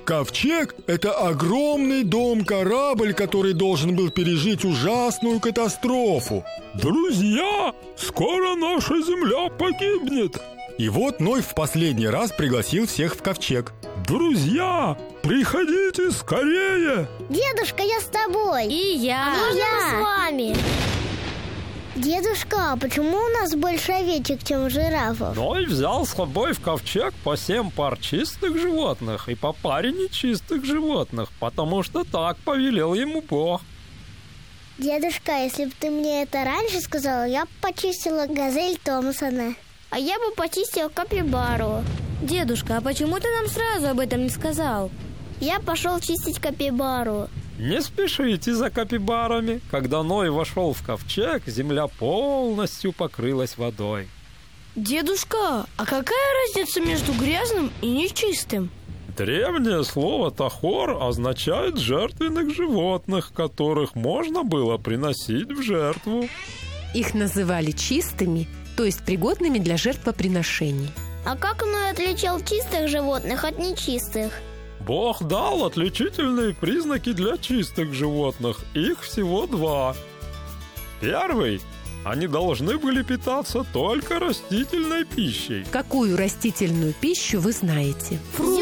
Ковчег – это огромный дом-корабль, который должен был пережить ужасную катастрофу. Друзья, скоро наша земля погибнет. И вот Ной в последний раз пригласил всех в ковчег. Друзья, приходите скорее. Дедушка, я с тобой. И я. Можно с вами? Дедушка, а почему у нас больше овечек, чем у жирафов? Ной взял с собой в ковчег по 7 пар чистых животных и по паре нечистых животных, потому что так повелел ему Бог. Дедушка, если бы ты мне это раньше сказал, я бы почистила газель Томпсона. А я бы почистил капибару. Дедушка, а почему ты нам сразу об этом не сказал? Я пошел чистить капибару. Не спешите за капибарами. Когда Ной вошел в ковчег, земля полностью покрылась водой. Дедушка, а какая разница между грязным и нечистым? Древнее слово «тахор» означает жертвенных животных, которых можно было приносить в жертву. Их называли чистыми, то есть пригодными для жертвоприношений. А как Ной отличал чистых животных от нечистых? Бог дал отличительные признаки для чистых животных. Их всего 2. Первый – они должны были питаться только растительной пищей. Какую растительную пищу вы знаете?